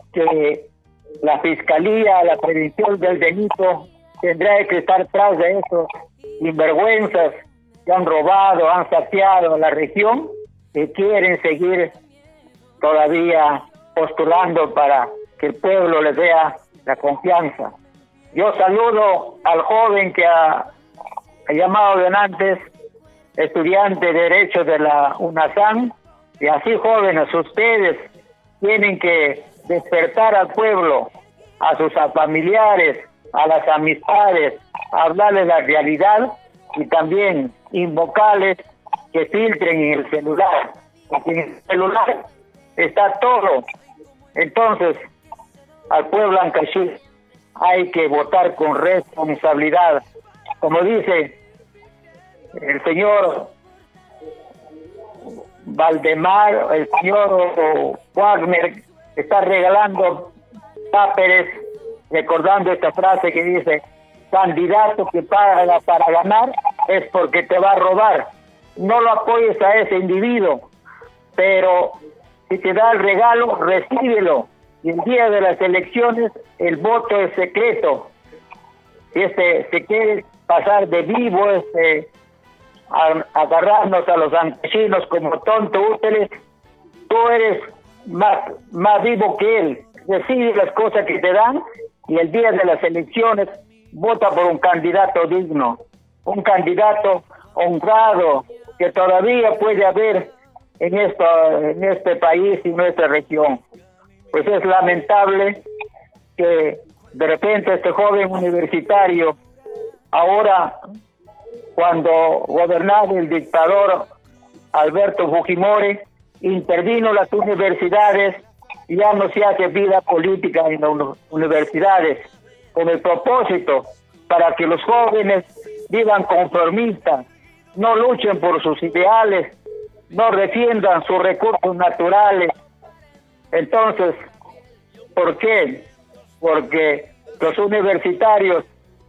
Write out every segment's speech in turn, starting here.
que la Fiscalía, la Prevención del Delito, tendrá que estar tras de esos sinvergüenzas que han robado, han saqueado la región, que quieren seguir todavía postulando para que el pueblo les dé la confianza. Yo saludo al joven que ha llamado de antes, estudiante de Derecho de la UNASAM, y así jóvenes, ustedes tienen que despertar al pueblo, a sus familiares, a las amistades, hablarles la realidad y también invocarles que filtren en el celular, porque en el celular está todo. Entonces, al pueblo ancaxí hay que votar con responsabilidad. Como dice el señor Valdemar, el señor Wagner, está regalando papeles, recordando esta frase que dice: candidato que paga para ganar es porque te va a robar. No lo apoyes a ese individuo, pero si te da el regalo, recíbelo. Y el día de las elecciones, el voto es secreto. Si se quiere pasar de vivo, agarrarnos a los ancaxinos como tontos útiles, tú eres más vivo que él. Recibe las cosas que te dan y el día de las elecciones vota por un candidato digno, un candidato honrado que todavía puede haber en este país y nuestra región. Pues es lamentable que de repente este joven universitario, ahora cuando gobernaba el dictador Alberto Fujimori, intervino las universidades y ya no se hace vida política en las universidades, con el propósito para que los jóvenes vivan conformistas, no luchen por sus ideales, no defiendan sus recursos naturales. Entonces, ¿por qué? Porque los universitarios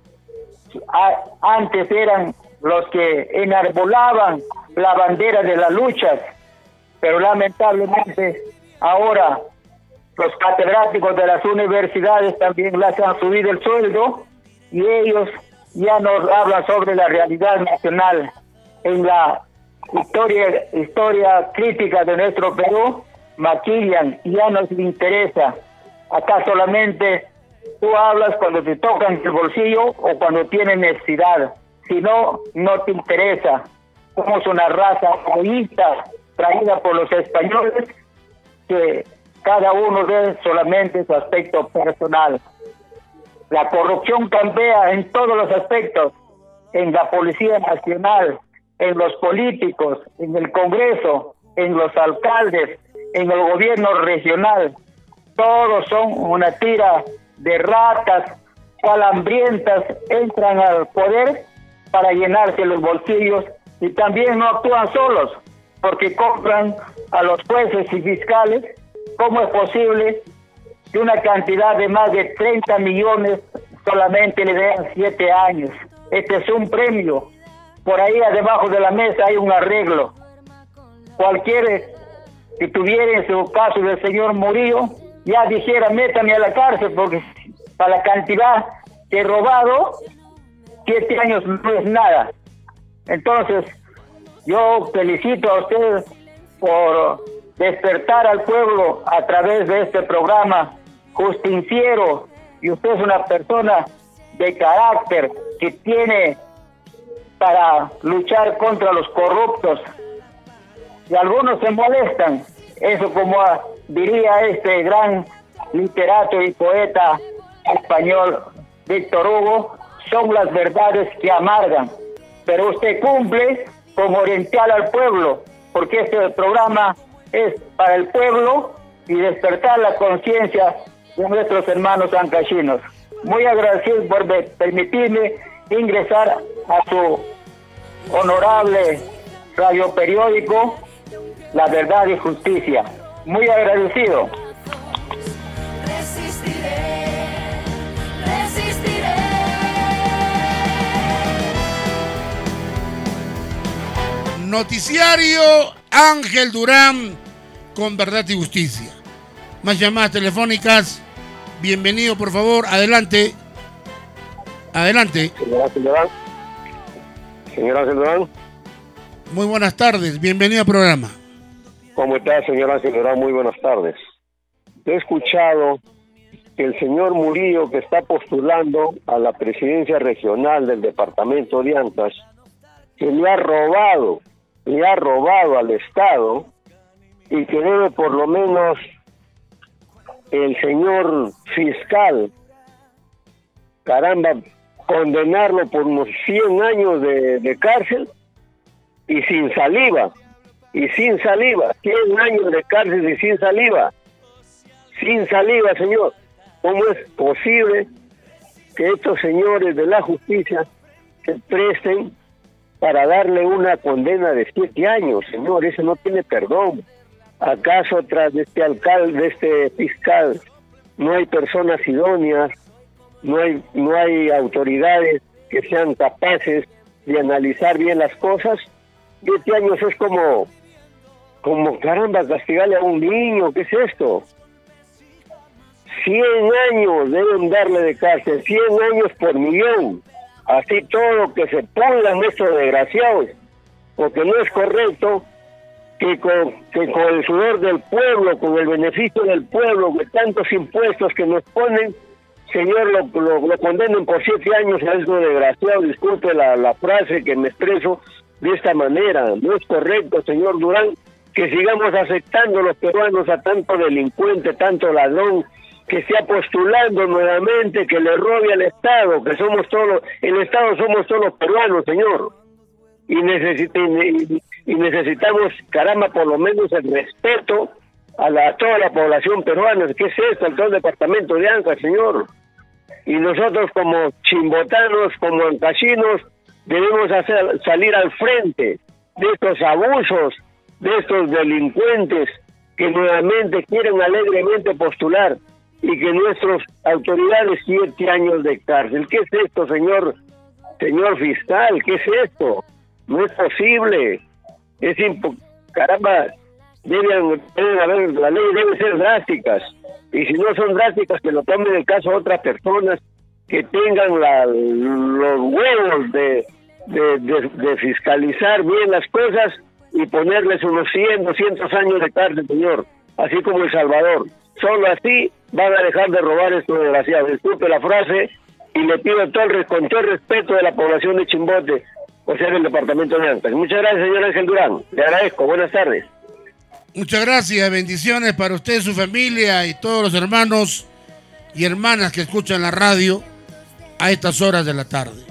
antes eran los que enarbolaban la bandera de las luchas, pero lamentablemente ahora los catedráticos de las universidades también les han subido el sueldo y ellos ya nos hablan sobre la realidad nacional. En la historia crítica de nuestro Perú, maquillan y ya no les interesa. Acá solamente tú hablas cuando te tocan el bolsillo o cuando tienes necesidad. Si no, no te interesa. Somos una raza egoísta traída por los españoles, que cada uno ve solamente su aspecto personal. La corrupción campea en todos los aspectos, en la Policía Nacional, en los políticos, en el Congreso, en los alcaldes, en el gobierno regional. Todos son una tira de ratas, cual hambrientas, entran al poder para llenarse los bolsillos y también no actúan solos, porque compran a los jueces y fiscales. ¿Cómo es posible que una cantidad de más de 30 millones solamente le den 7 años? Este es un premio. Por ahí debajo de la mesa hay un arreglo. Cualquiera que tuviera en su caso del señor Murillo, ya dijera: métame a la cárcel, porque para la cantidad que he robado, 7 años no es nada. Entonces, yo felicito a ustedes por despertar al pueblo a través de este programa justiciero, y usted es una persona de carácter que tiene para luchar contra los corruptos. Y algunos se molestan, eso como diría este gran literato y poeta español Víctor Hugo, son las verdades que amargan. Pero usted cumple con orientar al pueblo, porque este programa es para el pueblo y despertar la conciencia de nuestros hermanos ancaxinos. Muy agradecido por permitirme ingresar a su honorable radioperiódico La Verdad y Justicia. Muy agradecido. Noticiario Ángel Durán con Verdad y Justicia. Más llamadas telefónicas. Bienvenido, por favor. Adelante. Adelante. Señor Ángel Durán. Muy buenas tardes. Bienvenido al programa. ¿Cómo está, señor Ángel Durán? Muy buenas tardes. He escuchado que el señor Murillo, que está postulando a la presidencia regional del departamento de Ancash, que le ha robado al Estado, y que debe por lo menos el señor fiscal, caramba, condenarlo por unos 100 años de cárcel y sin saliva, 100 años de cárcel y sin saliva, señor. ¿Cómo es posible que estos señores de la justicia se presten para darle una condena de 7 años, señor? Eso no tiene perdón. ¿Acaso tras de este alcalde, de este fiscal, no hay personas idóneas, no hay autoridades que sean capaces de analizar bien las cosas? 7 años es como caramba, castigarle a un niño. ¿Qué es esto? 100 años deben darle de cárcel, 100 años por millón. Así todo, que se pongan estos desgraciados, porque no es correcto que con el sudor del pueblo, con el beneficio del pueblo, de tantos impuestos que nos ponen, señor, lo condenen por 7 años a estos desgraciados. Disculpe la frase que me expreso de esta manera. No es correcto, señor Durán, que sigamos aceptando los peruanos a tanto delincuente, tanto ladrón, que esté postulando nuevamente, que le robe al Estado, que somos todos, el Estado somos todos los peruanos, señor. Y necesitamos, caramba, por lo menos el respeto a toda la población peruana. ¿Qué es esto? Todo el departamento de Ancash, señor. Y nosotros como chimbotanos, como ancachinos, debemos salir al frente de estos abusos, de estos delincuentes que nuevamente quieren alegremente postular, y que nuestras autoridades 7 años de cárcel. ¿Qué es esto, señor fiscal? ¿Qué es esto? No es posible. Caramba, deben haber, la ley debe ser drásticas, y si no son drásticas, que lo tomen el caso a otras personas que tengan los huevos de fiscalizar bien las cosas y ponerles unos 100, 200 años de cárcel, señor, así como El Salvador. Solo así van a dejar de robar estos desgraciados. Disculpe la frase, y le pido con todo el respeto de la población de Chimbote, o sea, del departamento de Ancash. Muchas gracias, señor Ángel Durán. Le agradezco. Buenas tardes. Muchas gracias. Bendiciones para usted, su familia y todos los hermanos y hermanas que escuchan la radio a estas horas de la tarde.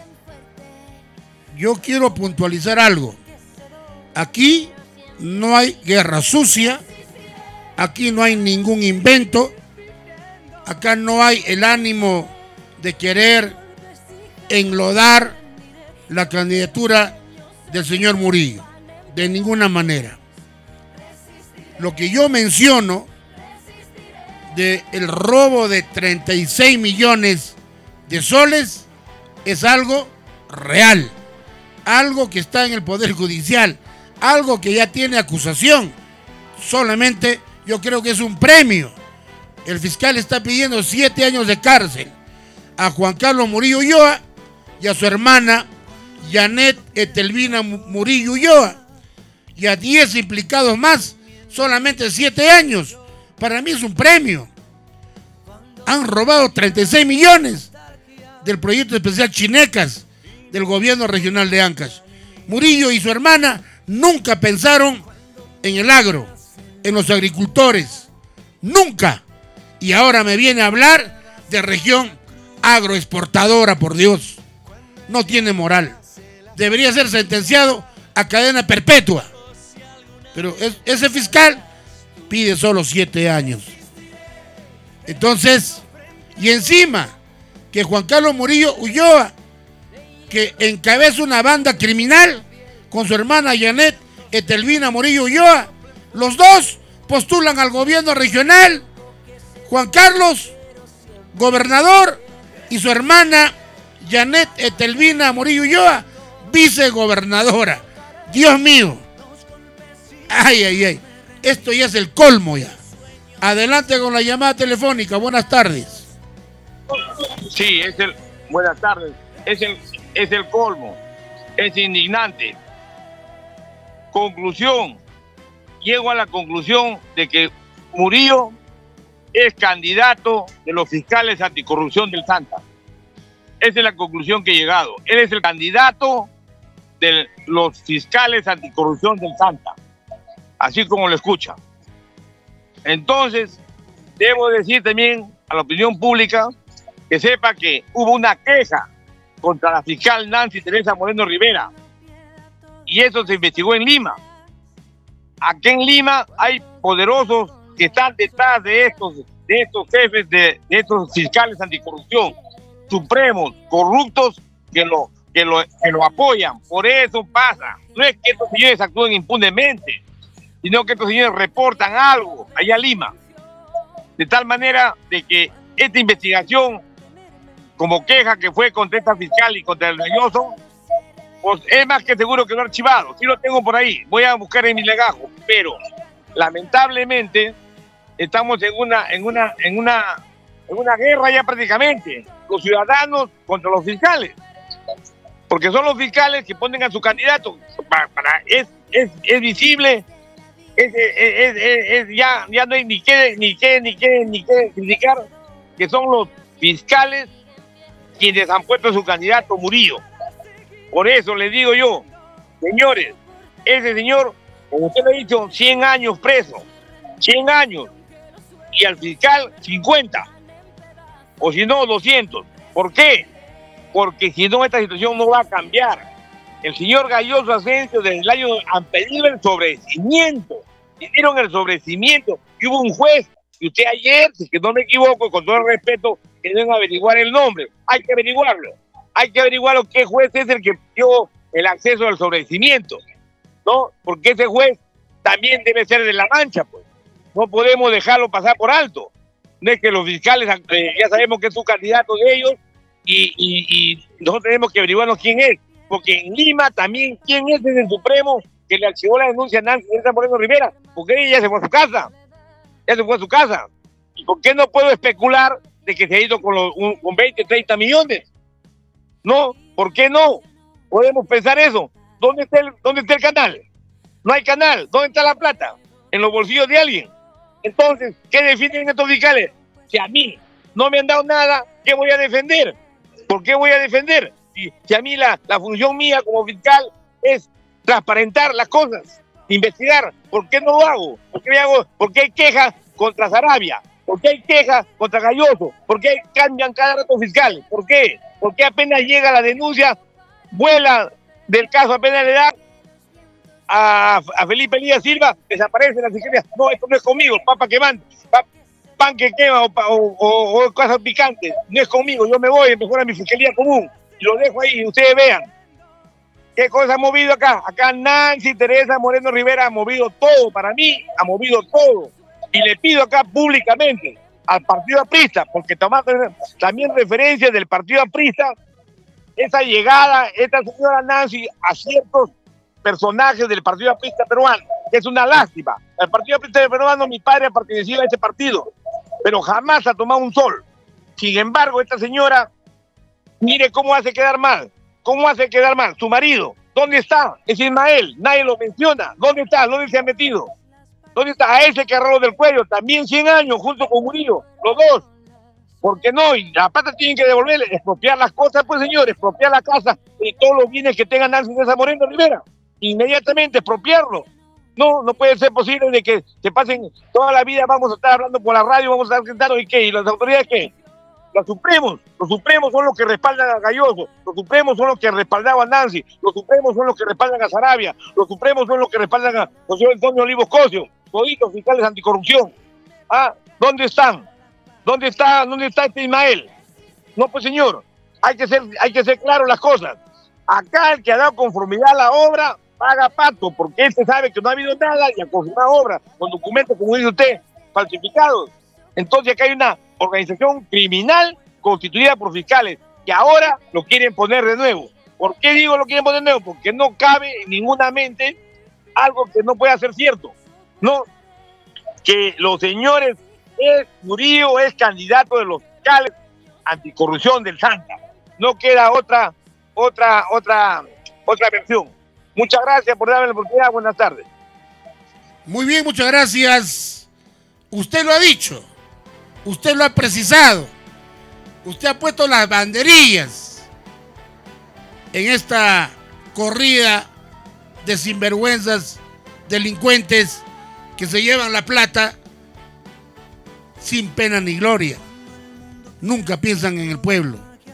Yo quiero puntualizar algo. Aquí no hay guerra sucia. Aquí no hay ningún invento. Acá no hay el ánimo de querer enlodar la candidatura del señor Murillo. De ninguna manera. Lo que yo menciono del robo de 36 millones de soles es algo real. Algo que está en el Poder Judicial. Algo que ya tiene acusación. Solamente yo creo que es un premio. El fiscal está pidiendo 7 años de cárcel a Juan Carlos Murillo Ulloa y a su hermana Janet Etelvina Murillo Ulloa, y a 10 implicados más, solamente 7 años. Para mí es un premio. Han robado 36 millones del proyecto especial Chinecas del gobierno regional de Ancash. Murillo y su hermana nunca pensaron en el agro, en los agricultores, nunca. Y ahora me viene a hablar de región agroexportadora, por Dios. No tiene moral. Debería ser sentenciado a cadena perpetua. Pero ese fiscal pide solo 7 años. Entonces, y encima, que Juan Carlos Murillo Ulloa, que encabeza una banda criminal con su hermana Janet Etelvina Murillo Ulloa, los dos postulan al gobierno regional. Juan Carlos, gobernador, y su hermana Janet Etelvina Murillo Ulloa, vicegobernadora. Dios mío. Ay, ay, ay. Esto ya es el colmo ya. Adelante con la llamada telefónica. Buenas tardes. Sí, buenas tardes. Es el colmo. Es indignante. Conclusión. Llego a la conclusión de que Murillo es candidato de los fiscales anticorrupción del Santa. Esa es la conclusión que he llegado. Él es el candidato de los fiscales anticorrupción del Santa. Así como lo escucha. Entonces, debo decir también a la opinión pública que sepa que hubo una queja contra la fiscal Nancy Teresa Moreno Rivera. Y eso se investigó en Lima. Aquí en Lima hay poderosos que están detrás de estos jefes, de estos fiscales anticorrupción, supremos, corruptos, que lo apoyan. Por eso pasa. No es que estos señores actúen impunemente, sino que estos señores reportan algo allá en Lima. De tal manera de que esta investigación, como queja que fue contra esta fiscal y contra el Galloso, pues es más que seguro que lo ha archivado. Sí lo tengo por ahí. Voy a buscar en mi legajo. Pero, lamentablemente, estamos en una guerra ya prácticamente. Los ciudadanos contra los fiscales. Porque son los fiscales que ponen a su candidato. Es visible. Ya no hay ni qué criticar, que son los fiscales quienes han puesto a su candidato Murillo. Por eso les digo yo, señores, ese señor, como usted lo ha dicho, 100 años preso, 100 años, y al fiscal 50, o si no 200. ¿Por qué? Porque si no, esta situación no va a cambiar. El señor Galloso Asensio desde el año han pedido el sobrecimiento, pidieron el sobrecimiento, y hubo un juez, y usted ayer, si que no me equivoco, con todo el respeto, que deben averiguar el nombre, hay que averiguarlo. Hay que averiguar qué juez es el que dio el acceso al sobrecimiento, ¿no? Porque ese juez también debe ser de La Mancha, pues. No podemos dejarlo pasar por alto. No es que los fiscales, ya sabemos que es un candidato de ellos y nosotros tenemos que averiguarnos quién es. Porque en Lima también, ¿quién es el Supremo que le archivó la denuncia a Nancy Moreno Rivera? Porque ella ya se fue a su casa. Ya se fue a su casa. ¿Y por qué no puedo especular de que se ha ido con 20, 30 millones? No, ¿por qué no? Podemos pensar eso. ¿Dónde está el canal? No hay canal. ¿Dónde está la plata? En los bolsillos de alguien. Entonces, ¿qué defienden estos fiscales? Si a mí no me han dado nada, ¿qué voy a defender? ¿Por qué voy a defender? Si a mí la función mía como fiscal es transparentar las cosas, investigar, ¿por qué no lo hago? ¿Por qué hay quejas contra Sarabia? ¿Por qué hay quejas contra Galloso? ¿Por qué cambian cada rato fiscales? ¿Por qué? Porque apenas llega la denuncia, vuela del caso, apenas le da a Felipe Elías Silva, desaparece la fiscalía. No, esto no es conmigo, papa que manda, pan que quema o cosas picantes. No es conmigo, yo me voy mejor a mi fiscalía común y lo dejo ahí y ustedes vean. ¿Qué cosa ha movido acá? Acá Nancy Teresa Moreno Rivera ha movido todo, para mí ha movido todo. Y le pido acá públicamente al partido aprista, porque tomando también referencia del partido aprista, esa llegada, esta señora Nancy, a ciertos personajes del partido aprista peruano, que es una lástima. El partido aprista peruano, mi padre ha pertenecido a ese partido, pero jamás ha tomado un sol. Sin embargo, esta señora, mire cómo hace quedar mal. ¿Cómo hace quedar mal? Su marido, ¿dónde está? Es Ismael, nadie lo menciona. ¿Dónde está? ¿Dónde se ha metido? ¿Dónde está? A ese que agarró del cuello, también 100 años, junto con Murillo, los dos. ¿Por qué no? Y la plata tienen que devolverle, expropiar las cosas, pues señores, expropiar la casa y todos los bienes que tengan Nancy Teresa Moreno Rivera. Inmediatamente expropiarlo. No puede ser posible de que se pasen toda la vida, vamos a estar hablando por la radio, vamos a estar sentados y ¿qué? ¿Y las autoridades qué? Los supremos son los que respaldan a Galloso, los supremos son los que respaldaban a Nancy, los supremos son los que respaldan a Sarabia, los supremos son los que respaldan a José Antonio Olivos Cosio, toditos fiscales anticorrupción. ¿Dónde están? ¿Dónde está este Ismael? No, pues señor, hay que ser claro las cosas. Acá el que ha dado conformidad a la obra paga pato, porque él se sabe que no ha habido nada y ha confirmado obra con documentos, como dice usted, falsificados. Entonces acá hay una organización criminal constituida por fiscales que ahora lo quieren poner de nuevo. ¿Por qué digo lo quieren poner de nuevo? Porque no cabe en ninguna mente algo que no pueda ser cierto. No, que los señores Murillo es candidato de los fiscales anticorrupción del Santa. No queda otra versión. Muchas gracias por darme la oportunidad. Buenas tardes. Muy bien, muchas gracias. Usted lo ha dicho, usted lo ha precisado, usted ha puesto las banderillas en esta corrida de sinvergüenzas, delincuentes que se llevan la plata sin pena ni gloria. Nunca piensan en el pueblo.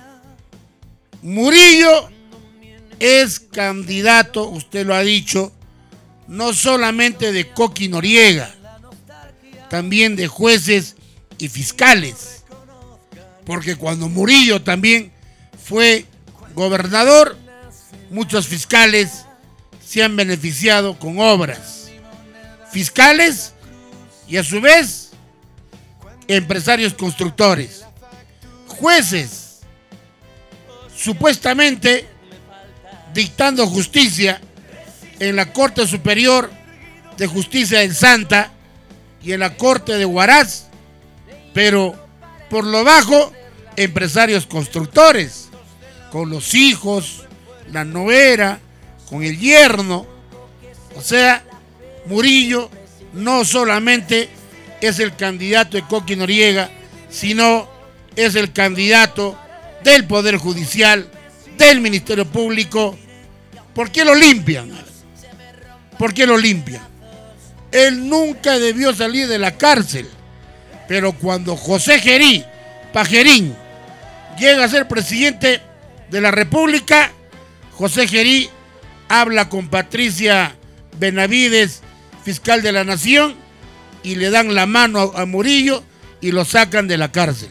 Murillo es candidato, usted lo ha dicho, no solamente de Coqui Noriega, también de jueces y fiscales. Porque cuando Murillo también fue gobernador, muchos fiscales se han beneficiado con obras. Fiscales y a su vez empresarios constructores. Jueces supuestamente dictando justicia en la Corte Superior de Justicia del Santa y en la Corte de Huaraz, pero por lo bajo empresarios constructores, con los hijos, la nuera, con el yerno. O sea, Murillo no solamente es el candidato de Coqui Noriega, sino es el candidato del Poder Judicial, del Ministerio Público. ¿Por qué lo limpian? ¿Por qué lo limpian? Él nunca debió salir de la cárcel, pero cuando José Pajerín llega a ser presidente de la República, José Gerí habla con Patricia Benavides, fiscal de la Nación, y le dan la mano a Murillo y lo sacan de la cárcel.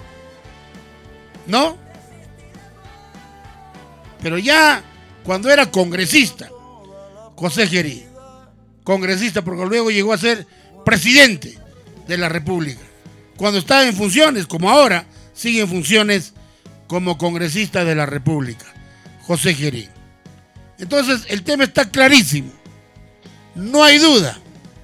¿No? Pero ya cuando era congresista, José Gerí, congresista, porque luego llegó a ser presidente de la República. Cuando estaba en funciones, como ahora, sigue en funciones como congresista de la República, José Gerí. Entonces, el tema está clarísimo. No hay duda.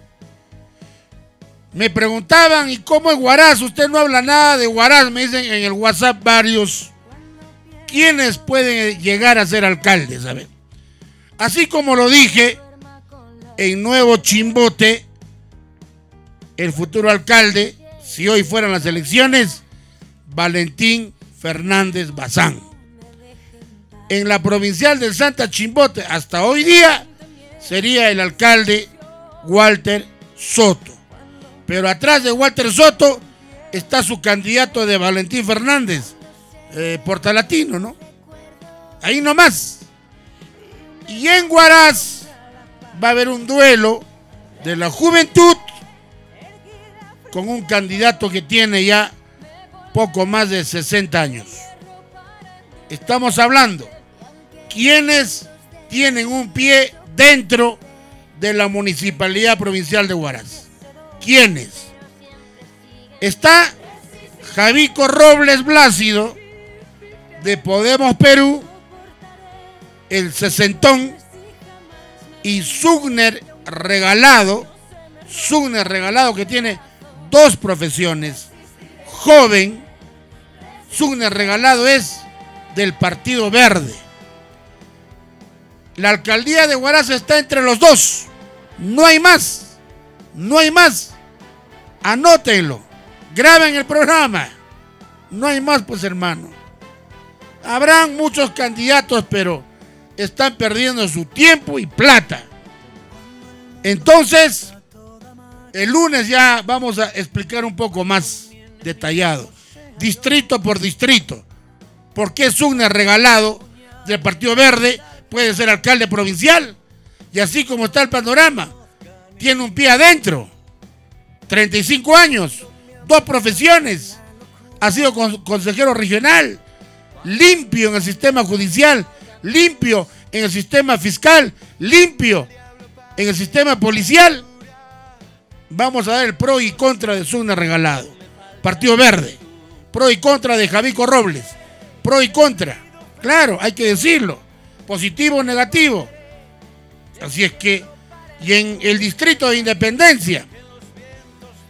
Me preguntaban, ¿y cómo es Huaraz? Usted no habla nada de Huaraz, me dicen en el WhatsApp varios. ¿Quiénes pueden llegar a ser alcaldes? A ver. Así como lo dije, en Nuevo Chimbote, el futuro alcalde, si hoy fueran las elecciones, Valentín Fernández Bazán. En la provincial del Santa Chimbote, hasta hoy día, sería el alcalde Walter Soto. Pero atrás de Walter Soto está su candidato de Valentín Fernández, Portalatino, ¿no? Ahí nomás. Y en Huaraz va a haber un duelo de la juventud con un candidato que tiene ya poco más de 60 años. Estamos hablando, ¿quiénes tienen un pie dentro de la Municipalidad Provincial de Huaraz? ¿Quiénes? Está Javico Robles Blácido, de Podemos Perú, el sesentón, y Sugner Regalado que tiene dos profesiones, joven. Sugner Regalado es del Partido Verde. La alcaldía de Huaraz está entre los dos. No hay más. No hay más. Anótenlo. Graben el programa. No hay más, pues, hermano. Habrán muchos candidatos, pero están perdiendo su tiempo y plata. Entonces, el lunes ya vamos a explicar un poco más detallado, distrito por distrito, por qué Sugner Regalado del Partido Verde puede ser alcalde provincial, y así como está el panorama, tiene un pie adentro, 35 años, 2 profesiones, ha sido consejero regional, limpio en el sistema judicial, limpio en el sistema fiscal, limpio en el sistema policial. Vamos a dar el pro y contra de Sugner Regalado, Partido Verde, pro y contra de Javico Robles, pro y contra, claro, hay que decirlo, positivo o negativo. Así es que, y en el distrito de Independencia,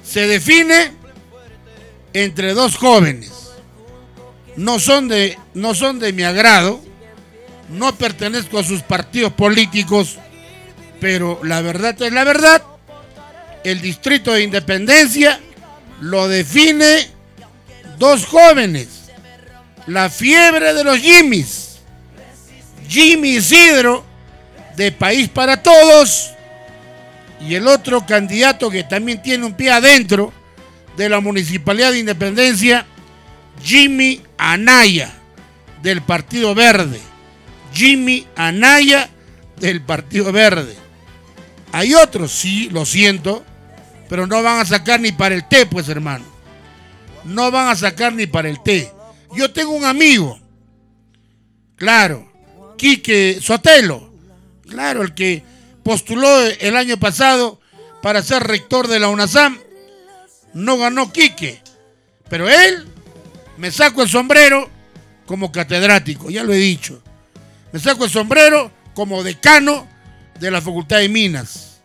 se define entre dos jóvenes. No son de mi agrado, no pertenezco a sus partidos políticos, pero la verdad es la verdad. El Distrito de Independencia lo define dos jóvenes, la fiebre de los Jimmys, Jimmy Isidro de País para Todos, y el otro candidato que también tiene un pie adentro de la Municipalidad de Independencia, Jimmy Anaya del Partido Verde. Jimmy Anaya del Partido Verde. Hay otros, sí, lo siento, pero no van a sacar ni para el té, pues, hermano. No van a sacar ni para el té. Yo tengo un amigo, claro, Quique Sotelo, claro, el que postuló el año pasado para ser rector de la UNASAM. No ganó Quique, pero él, me saco el sombrero como catedrático, ya lo he dicho. Me saco el sombrero como decano de la Facultad de Minas.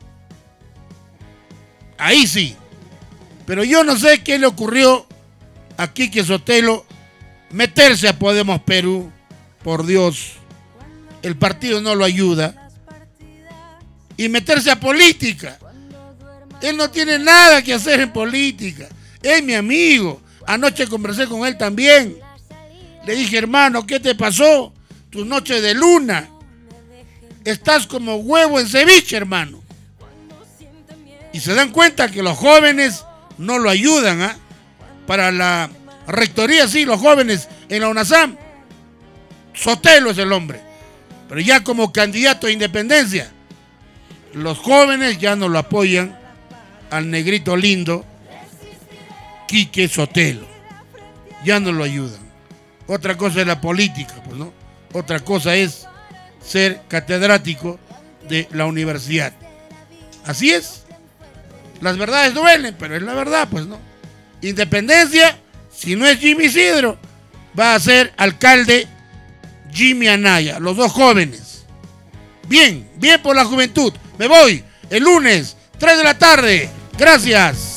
Ahí sí. Pero yo no sé qué le ocurrió a Quique Sotelo meterse a Podemos Perú. Por Dios, el partido no lo ayuda. Y meterse a política. Él no tiene nada que hacer en política. Es mi amigo. Anoche conversé con él también. Le dije, hermano, ¿qué te pasó? Tu noche de luna. Estás como huevo en ceviche, hermano. Y se dan cuenta que los jóvenes no lo ayudan, ¿eh? Para la rectoría, sí, los jóvenes en la UNASAM. Sotelo es el hombre. Pero ya como candidato a independencia, los jóvenes ya no lo apoyan al negrito lindo Quique Sotelo. Ya no lo ayudan. Otra cosa es la política, pues, ¿no? Otra cosa es ser catedrático de la universidad. Así es. Las verdades duelen, pero es la verdad, pues, ¿no? Independencia, si no es Jimmy Isidro, va a ser alcalde Jimmy Anaya, los dos jóvenes. Bien, bien por la juventud. Me voy el lunes, 3 de la tarde. Gracias.